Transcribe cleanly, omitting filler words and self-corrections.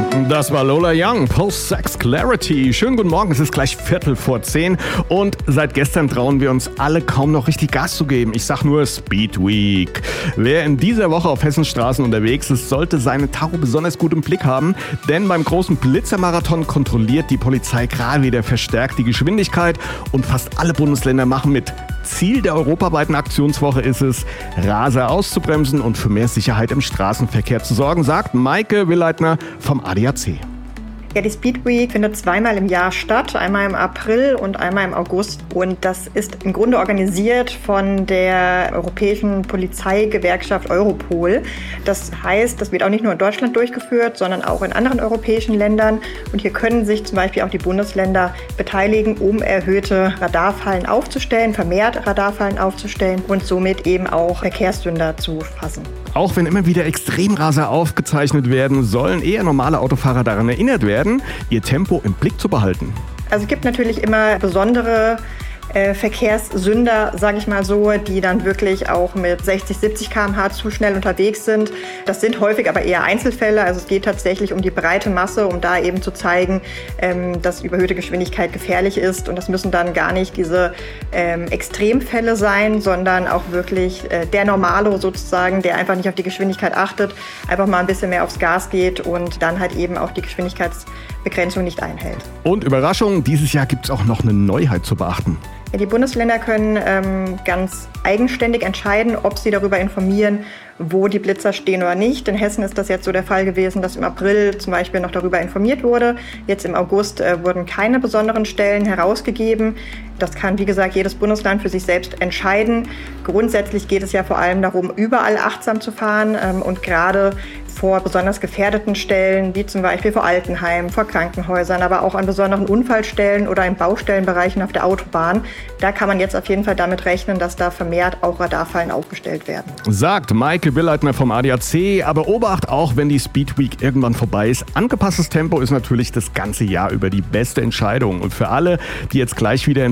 Das war Lola Young, Post-Sex Clarity. Schönen guten Morgen, es ist gleich 10:15 und seit gestern trauen wir uns alle kaum noch richtig Gas zu geben. Ich sag nur Speed Week. Wer in dieser Woche auf Hessens Straßen unterwegs ist, sollte seine Tacho besonders gut im Blick haben, denn beim großen Blitzermarathon kontrolliert die Polizei gerade wieder verstärkt die Geschwindigkeit und fast alle Bundesländer machen mit. Ziel der europaweiten Aktionswoche ist es, Raser auszubremsen und für mehr Sicherheit im Straßenverkehr zu sorgen, sagt Maike Willeitner vom ADAC. Ja, die Speed Week findet zweimal im Jahr statt, einmal im April und einmal im August. Und das ist im Grunde organisiert von der Europäischen Polizeigewerkschaft Europol. Das heißt, das wird auch nicht nur in Deutschland durchgeführt, sondern auch in anderen europäischen Ländern. Und hier können sich zum Beispiel auch die Bundesländer beteiligen, um erhöhte Radarfallen aufzustellen, vermehrt Radarfallen aufzustellen und somit eben auch Verkehrssünder zu fassen. Auch wenn immer wieder Extremraser aufgezeichnet werden, sollen eher normale Autofahrer daran erinnert werden, ihr Tempo im Blick zu behalten. Also es gibt natürlich immer besondere Verkehrssünder, sage ich mal so, die dann wirklich auch mit 60, 70 km/h zu schnell unterwegs sind. Das sind häufig aber eher Einzelfälle. Also es geht tatsächlich um die breite Masse, um da eben zu zeigen, dass überhöhte Geschwindigkeit gefährlich ist. Und das müssen dann gar nicht diese Extremfälle sein, sondern auch wirklich der Normalo sozusagen, der einfach nicht auf die Geschwindigkeit achtet, einfach mal ein bisschen mehr aufs Gas geht und dann halt eben auch die Geschwindigkeitsbegrenzung nicht einhält. Und Überraschung, dieses Jahr gibt es auch noch eine Neuheit zu beachten. Ja, die Bundesländer können ganz eigenständig entscheiden, ob sie darüber informieren, wo die Blitzer stehen oder nicht. In Hessen ist das jetzt so der Fall gewesen, dass im April zum Beispiel noch darüber informiert wurde. Jetzt im August wurden keine besonderen Stellen herausgegeben. Das kann, wie gesagt, jedes Bundesland für sich selbst entscheiden. Grundsätzlich geht es ja vor allem darum, überall achtsam zu fahren und gerade vor besonders gefährdeten Stellen, wie zum Beispiel vor Altenheimen, vor Krankenhäusern, aber auch an besonderen Unfallstellen oder in Baustellenbereichen auf der Autobahn. Da kann man jetzt auf jeden Fall damit rechnen, dass da vermehrt auch Radarfallen aufgestellt werden. Sagt Maike Willeitner vom ADAC. Aber Obacht auch, wenn die Speed Week irgendwann vorbei ist. Angepasstes Tempo ist natürlich das ganze Jahr über die beste Entscheidung. Und für alle, die jetzt gleich wieder